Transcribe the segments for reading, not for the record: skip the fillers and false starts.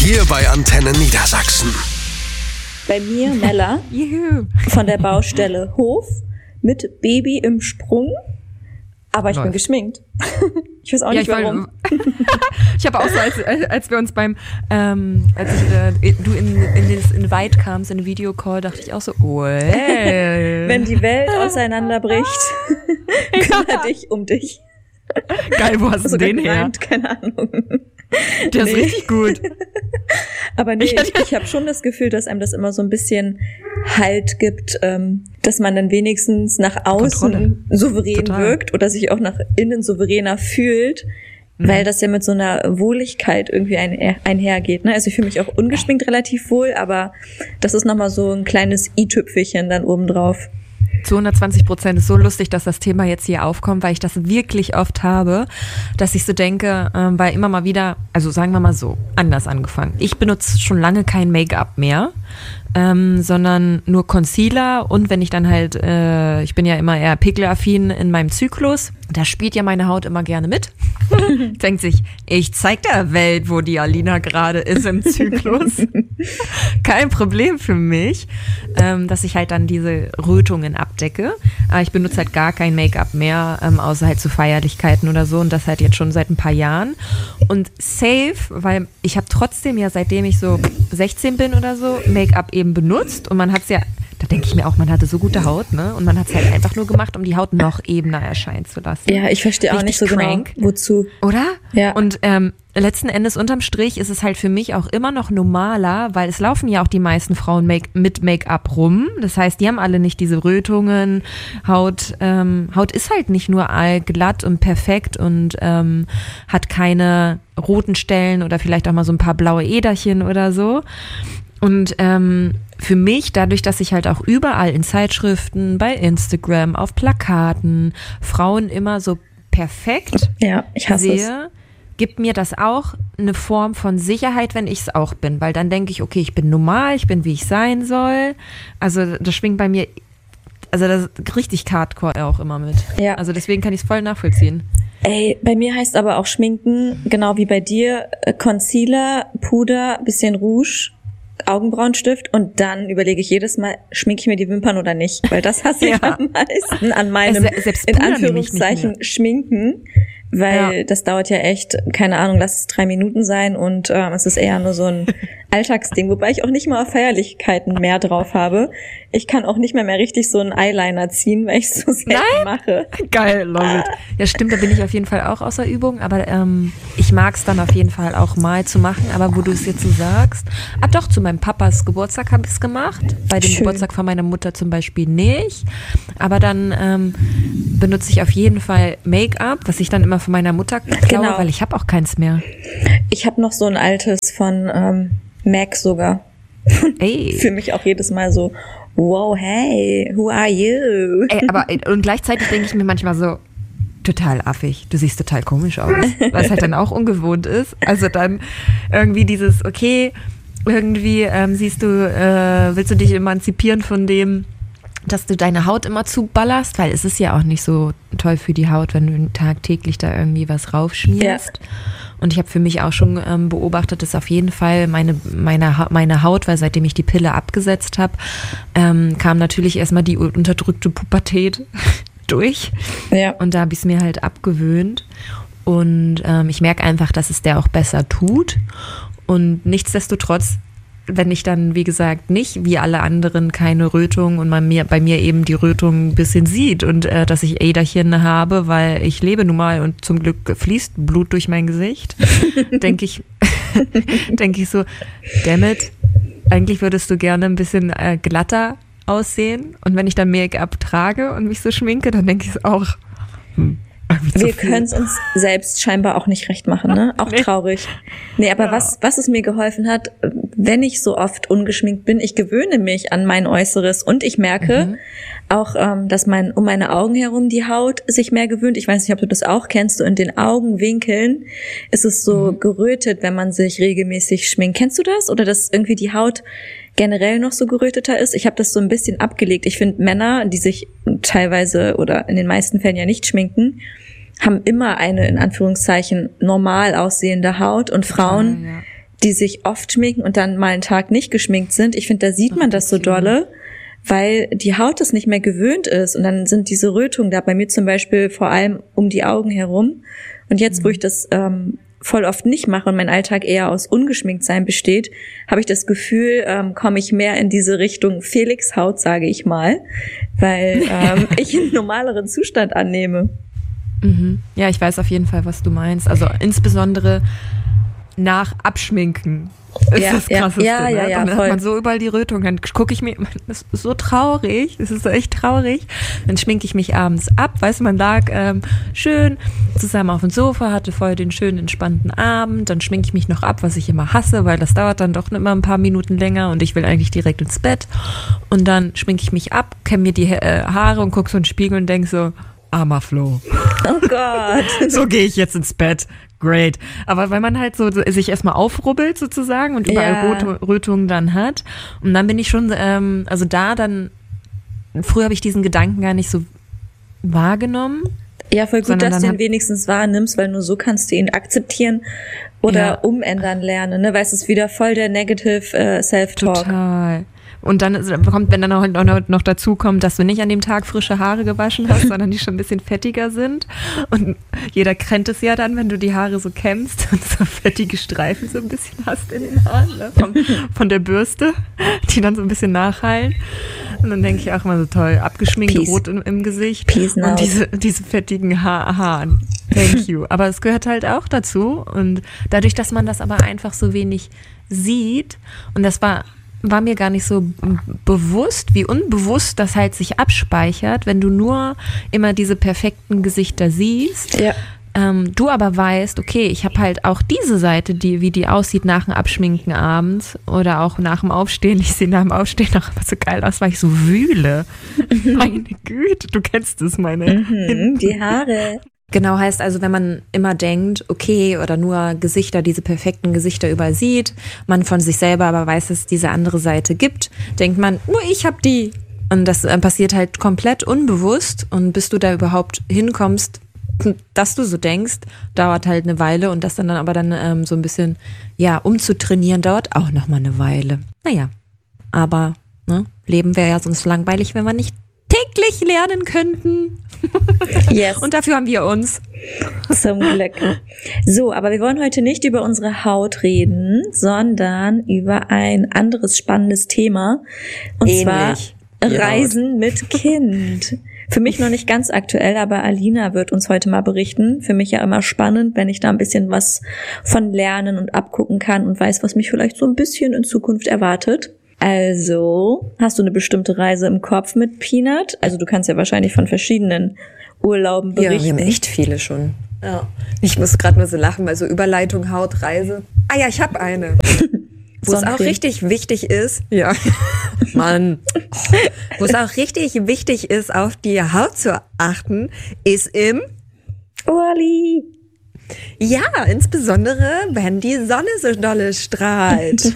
Hier bei Antenne Niedersachsen. Bei mir Mella von der Baustelle Hof mit Baby im Sprung, aber ich bin geschminkt. Ich weiß auch nicht warum. Ich habe auch so, als wir uns du in Weit kamst, in den Videocall, dachte ich auch so, wenn die Welt auseinanderbricht, kümmere dich um dich. Geil, wo hast du den her? Keine Ahnung. Der ist richtig gut. Aber nee, ich habe schon das Gefühl, dass einem das immer so ein bisschen Halt gibt, dass man dann wenigstens nach außen souverän wirkt oder sich auch nach innen souveräner fühlt, weil das ja mit so einer Wohligkeit irgendwie einhergeht. Ne? Also ich fühle mich auch ungeschminkt relativ wohl, aber das ist nochmal so ein kleines i-Tüpfelchen dann obendrauf. Zu 120% ist so lustig, dass das Thema jetzt hier aufkommt, weil ich das wirklich oft habe, dass ich so denke, weil immer mal wieder, also sagen wir mal so, anders angefangen. Ich benutze schon lange kein Make-up mehr, sondern nur Concealer und wenn ich dann halt, ich bin ja immer eher pickel-affin in meinem Zyklus, da spielt ja meine Haut immer gerne mit. Denkt sich, ich zeig der Welt, wo die Alina gerade ist im Zyklus. Kein Problem für mich, dass ich halt dann diese Rötungen abdecke. Aber ich benutze halt gar kein Make-up mehr, außer halt zu Feierlichkeiten oder so und das halt jetzt schon seit ein paar Jahren. Und safe, weil ich habe trotzdem ja, seitdem ich so 16 bin oder so, Make-up eben benutzt und man hat's ja, da denke ich mir auch, man hatte so gute Haut, ne? Und man hat es halt einfach nur gemacht, um die Haut noch ebener erscheinen zu lassen. Ja, ich verstehe auch nicht so crank, genau, wozu. Oder? Ja. Und letzten Endes unterm Strich ist es halt für mich auch immer noch normaler, weil es laufen ja auch die meisten Frauen mit Make-up rum. Das heißt, die haben alle nicht diese Rötungen. Haut ist halt nicht nur allglatt und perfekt und hat keine roten Stellen oder vielleicht auch mal so ein paar blaue Äderchen oder so. Und für mich, dadurch, dass ich halt auch überall in Zeitschriften, bei Instagram, auf Plakaten Frauen immer so perfekt sehe, gibt mir das auch eine Form von Sicherheit, wenn ich es auch bin. Weil dann denke ich, okay, ich bin normal, ich bin, wie ich sein soll. Also das schwingt bei mir, also das ist richtig hardcore auch immer mit. Ja. Also deswegen kann ich es voll nachvollziehen. Ey, bei mir heißt aber auch Schminken, genau wie bei dir, Concealer, Puder, bisschen Rouge, Augenbrauenstift und dann überlege ich jedes Mal, schminke ich mir die Wimpern oder nicht, weil das hasse ich am meisten an meinem, in Anführungszeichen, Schminken, weil das dauert ja echt, keine Ahnung, lass es 3 Minuten sein und es ist eher nur so ein Alltagsding, wobei ich auch nicht mal auf Feierlichkeiten mehr drauf habe. Ich kann auch nicht mehr richtig so einen Eyeliner ziehen, weil ich es so selten mache. Geil, love it. Ja, stimmt, da bin ich auf jeden Fall auch außer Übung, aber ich mag es dann auf jeden Fall auch mal zu machen, aber wo du es jetzt so sagst, doch, zu meinem Papas Geburtstag habe ich es gemacht, bei dem Geburtstag von meiner Mutter zum Beispiel nicht, aber dann benutze ich auf jeden Fall Make-up, was ich dann immer von meiner Mutter klaue, weil ich habe auch keins mehr. Ich habe noch so ein altes von MAC sogar. Ey. Fühle mich auch jedes Mal so, wow, hey, who are you? Ey, aber und gleichzeitig denke ich mir manchmal so, total affig, du siehst total komisch aus, was halt dann auch ungewohnt ist. Also dann irgendwie dieses, okay, irgendwie willst du dich emanzipieren von dem, dass du deine Haut immer zuballerst, weil es ist ja auch nicht so toll für die Haut, wenn du tagtäglich da irgendwie was raufschmierst. Ja. Und ich habe für mich auch schon beobachtet, dass auf jeden Fall meine Haut, weil seitdem ich die Pille abgesetzt habe, kam natürlich erstmal die unterdrückte Pubertät durch. Ja. Und da habe ich es mir halt abgewöhnt. Und ich merke einfach, dass es der auch besser tut. Und nichtsdestotrotz, wenn ich dann, wie gesagt, nicht wie alle anderen keine Rötung und man bei mir eben die Rötung ein bisschen sieht und dass ich Äderchen habe, weil ich lebe nun mal und zum Glück fließt Blut durch mein Gesicht, denke ich so, dammit, eigentlich würdest du gerne ein bisschen glatter aussehen und wenn ich dann Make-up trage und mich so schminke, dann denke ich es auch, wir können es uns selbst scheinbar auch nicht recht machen, ne? Auch traurig. Nee, aber was es mir geholfen hat, wenn ich so oft ungeschminkt bin, ich gewöhne mich an mein Äußeres und ich merke auch, dass um meine Augen herum die Haut sich mehr gewöhnt. Ich weiß nicht, ob du das auch kennst, so in den Augenwinkeln ist es so gerötet, wenn man sich regelmäßig schminkt. Kennst du das? Oder dass irgendwie die Haut generell noch so geröteter ist? Ich habe das so ein bisschen abgelegt. Ich finde, Männer, die sich teilweise oder in den meisten Fällen ja nicht schminken, haben immer eine, in Anführungszeichen, normal aussehende Haut und Frauen, die sich oft schminken und dann mal einen Tag nicht geschminkt sind, ich finde, da sieht man das so dolle, weil die Haut es nicht mehr gewöhnt ist und dann sind diese Rötungen da, bei mir zum Beispiel vor allem um die Augen herum. Und jetzt, wo ich das voll oft nicht mache und mein Alltag eher aus Ungeschminktsein besteht, habe ich das Gefühl, komme ich mehr in diese Richtung Felix-Haut, sage ich mal, weil ich einen normaleren Zustand annehme. Mhm. Ja, ich weiß auf jeden Fall, was du meinst. Also insbesondere nach Abschminken ist das Krasseste. Ja, dann voll. hat man so überall die Rötung. Dann gucke ich mir, das ist so traurig, das ist so echt traurig. Dann schminke ich mich abends ab. Weißt du, man lag schön zusammen auf dem Sofa, hatte voll den schönen, entspannten Abend. Dann schminke ich mich noch ab, was ich immer hasse, weil das dauert dann doch immer ein paar Minuten länger und ich will eigentlich direkt ins Bett. Und dann schminke ich mich ab, kämme mir die Haare und gucke so in den Spiegel und denke so, armer Flo. Oh Gott. So gehe ich jetzt ins Bett. Great. Aber weil man halt so sich erstmal aufrubbelt sozusagen und überall Rötungen dann hat. Und dann bin ich schon, früher habe ich diesen Gedanken gar nicht so wahrgenommen. Ja, voll gut, dass du ihn wenigstens wahrnimmst, weil nur so kannst du ihn akzeptieren oder umändern lernen, ne? Weil es ist wieder voll der Negative Self-Talk. Total. Und dann kommt, wenn dann auch noch dazu kommt, dass du nicht an dem Tag frische Haare gewaschen hast, sondern die schon ein bisschen fettiger sind. Und jeder kennt es ja dann, wenn du die Haare so kämmst und so fettige Streifen so ein bisschen hast in den Haaren, ne? Von der Bürste, die dann so ein bisschen nachhallen. Und dann denke ich auch immer so toll, abgeschminkt, Peace. Rot im Gesicht. Peace und diese fettigen Haaren. Thank you. Aber es gehört halt auch dazu. Und dadurch, dass man das aber einfach so wenig sieht, und das war mir gar nicht so bewusst, wie unbewusst das halt sich abspeichert, wenn du nur immer diese perfekten Gesichter siehst. Ja. Du aber weißt, okay, ich habe halt auch diese Seite, wie die aussieht nach dem Abschminken abends oder auch nach dem Aufstehen. Ich sehe nach dem Aufstehen auch immer so geil aus, weil ich so wühle. Meine Güte, du kennst es, meine. Die Haare. Genau, heißt also, wenn man immer denkt, okay, oder nur Gesichter, diese perfekten Gesichter überall sieht, man von sich selber aber weiß, dass es diese andere Seite gibt, denkt man, nur ich hab die. Und das passiert halt komplett unbewusst. Und bis du da überhaupt hinkommst, dass du so denkst, dauert halt eine Weile. Und das dann aber dann so ein bisschen, umzutrainieren, dauert auch nochmal eine Weile. Naja, aber Leben wäre ja sonst langweilig, wenn wir nicht täglich lernen könnten. Yes. Und dafür haben wir uns. Zum Glück. So, aber wir wollen heute nicht über unsere Haut reden, sondern über ein anderes spannendes Thema. Und zwar Reisen mit Kind. Für mich noch nicht ganz aktuell, aber Alina wird uns heute mal berichten. Für mich ja immer spannend, wenn ich da ein bisschen was von lernen und abgucken kann und weiß, was mich vielleicht so ein bisschen in Zukunft erwartet. Also, hast du eine bestimmte Reise im Kopf mit Peanut? Also du kannst ja wahrscheinlich von verschiedenen Urlauben berichten. Ja, wir haben echt viele schon. Ja. Ich muss gerade nur so lachen, weil so Überleitung, Haut, Reise. Ah ja, ich habe eine. Wo es auch richtig wichtig ist, Mann, wo es auch richtig wichtig ist, auf die Haut zu achten, ist im Urli. Ja, insbesondere, wenn die Sonne so dolle strahlt.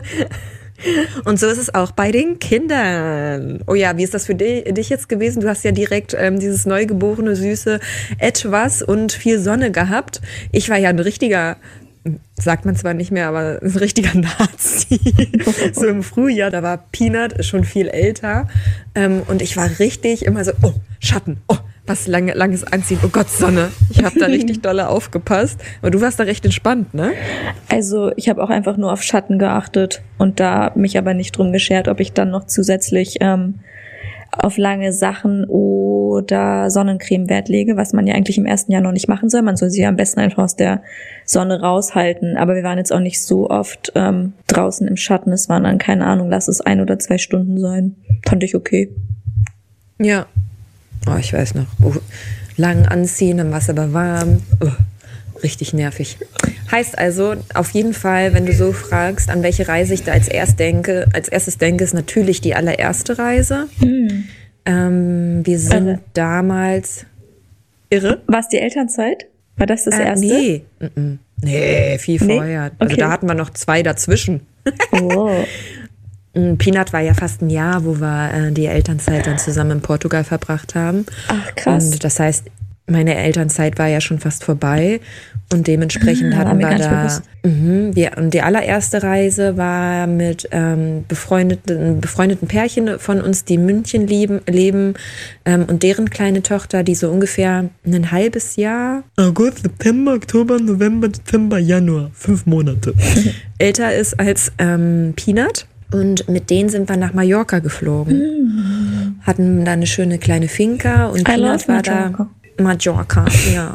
Und so ist es auch bei den Kindern. Oh ja, wie ist das für dich jetzt gewesen? Du hast ja direkt dieses neugeborene, süße Etwas und viel Sonne gehabt. Ich war ja ein richtiger, sagt man zwar nicht mehr, aber ein richtiger Nazi. So im Frühjahr, da war Peanut schon viel älter. Und ich war richtig immer so, oh, Schatten, oh, was langes Anziehen, oh Gott, Sonne. Ich habe da richtig dolle aufgepasst. Aber du warst da recht entspannt, ne? Also ich habe auch einfach nur auf Schatten geachtet und da mich aber nicht drum geschert, ob ich dann noch zusätzlich auf lange Sachen oder Sonnencreme Wert lege, was man ja eigentlich im ersten Jahr noch nicht machen soll. Man soll sie ja am besten einfach aus der Sonne raushalten. Aber wir waren jetzt auch nicht so oft draußen im Schatten. Es waren dann, keine Ahnung, lass es 1 oder 2 Stunden sein. Fand ich okay. Ja. Oh, ich weiß noch. Oh, lang anziehen, dann war es aber warm. Oh, richtig nervig. Heißt also, auf jeden Fall, wenn du so fragst, an welche Reise ich da als erstes denke, ist natürlich die allererste Reise. Wir sind damals irre. War es die Elternzeit? War das erste? Nee. Nee, viel vorher. Okay. Also da hatten wir noch 2 dazwischen. Oh. Peanut war ja fast ein Jahr, wo wir die Elternzeit dann zusammen in Portugal verbracht haben. Ach, krass. Und das heißt, meine Elternzeit war ja schon fast vorbei und dementsprechend hatten wir da. Und die allererste Reise war mit befreundeten Pärchen von uns, die in München leben und deren kleine Tochter, die so ungefähr ein halbes Jahr, August, September, Oktober, November, Dezember, Januar, 5 Monate, älter ist als Peanut. Und mit denen sind wir nach Mallorca geflogen. Hatten da eine schöne kleine Finca und Peanut war da. Mallorca, ja.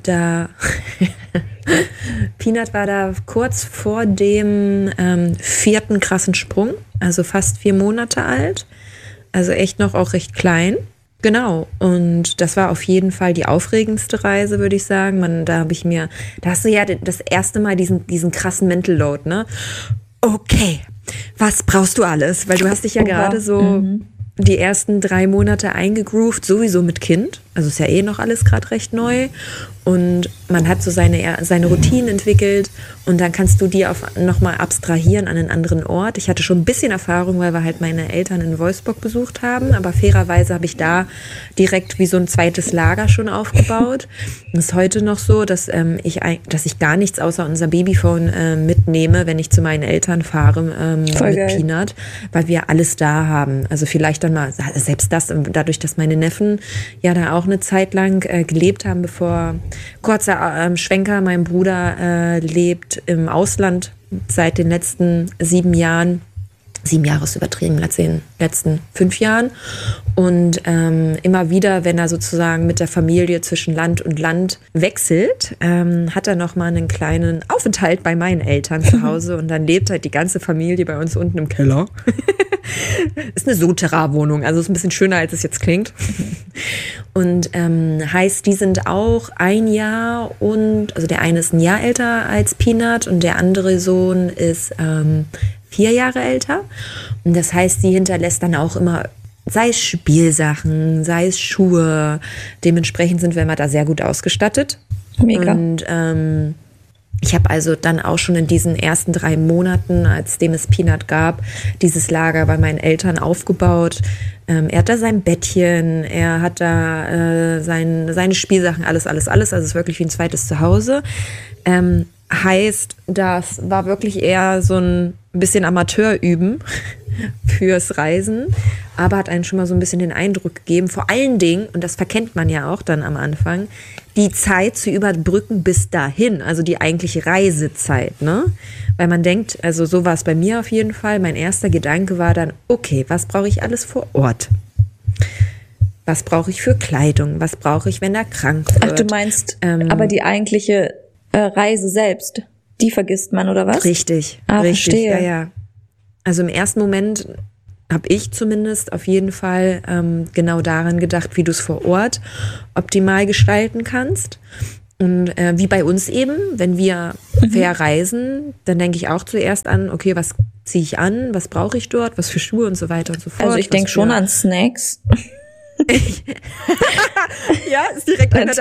Peanut war da kurz vor dem 4. krassen Sprung, also fast 4 Monate alt. Also echt noch auch recht klein. Genau, und das war auf jeden Fall die aufregendste Reise, würde ich sagen. Da hast du ja das erste Mal diesen krassen Mental Load, ne? Okay, was brauchst du alles? Weil du hast dich ja gerade so die ersten 3 Monate eingegroovt, sowieso mit Kind. Also ist ja eh noch alles gerade recht neu. Und man hat so seine Routinen entwickelt und dann kannst du die nochmal abstrahieren an einen anderen Ort. Ich hatte schon ein bisschen Erfahrung, weil wir halt meine Eltern in Wolfsburg besucht haben, aber fairerweise habe ich da direkt wie so ein zweites Lager schon aufgebaut. Es ist heute noch so, dass ich gar nichts außer unser Babyphone mitnehme, wenn ich zu meinen Eltern fahre mit Peanut, weil wir alles da haben. Also vielleicht dann mal, selbst das, dadurch, dass meine Neffen ja da auch eine Zeit lang gelebt haben, kurzer Schwenker, mein Bruder lebt im Ausland seit den letzten 7 Jahren. 7 Jahre ist übertrieben, den letzten 5 Jahren. Und immer wieder, wenn er sozusagen mit der Familie zwischen Land und Land wechselt, hat er nochmal einen kleinen Aufenthalt bei meinen Eltern zu Hause. Und dann lebt halt die ganze Familie bei uns unten im Keller. Ist eine Soterra-Wohnung, also ist ein bisschen schöner, als es jetzt klingt. Und heißt, die sind auch 1 Jahr also der eine ist 1 Jahr älter als Peanut und der andere Sohn ist 4 Jahre älter. Und das heißt, die hinterlässt dann auch immer, sei es Spielsachen, sei es Schuhe. Dementsprechend sind wir immer da sehr gut ausgestattet. Mega. Und ich habe also dann auch schon in diesen ersten 3 Monaten, als es Peanut gab, dieses Lager bei meinen Eltern aufgebaut. Er hat da sein Bettchen, er hat da seine Spielsachen, alles. Also es ist wirklich wie ein zweites Zuhause. Heißt, das war wirklich eher so ein bisschen Amateurüben fürs Reisen, aber hat einen schon mal so ein bisschen den Eindruck gegeben, vor allen Dingen, und das verkennt man ja auch dann am Anfang, die Zeit zu überbrücken bis dahin, also die eigentliche Reisezeit, ne? Weil man denkt, also so war es bei mir auf jeden Fall, mein erster Gedanke war dann, okay, was brauche ich alles vor Ort? Was brauche ich für Kleidung? Was brauche ich, wenn er krank wird? Ach, du meinst, aber die eigentliche Reise selbst, die vergisst man, oder was? Richtig, richtig, verstehe. Ja. Also im ersten Moment habe ich zumindest auf jeden Fall genau daran gedacht, wie du es vor Ort optimal gestalten kannst. Und wie bei uns eben, wenn wir verreisen, dann denke ich auch zuerst an, okay, was ziehe ich an, was brauche ich dort, was für Schuhe und so weiter und so fort. Also ich denke schon an Snacks. Ja, ist direkt einer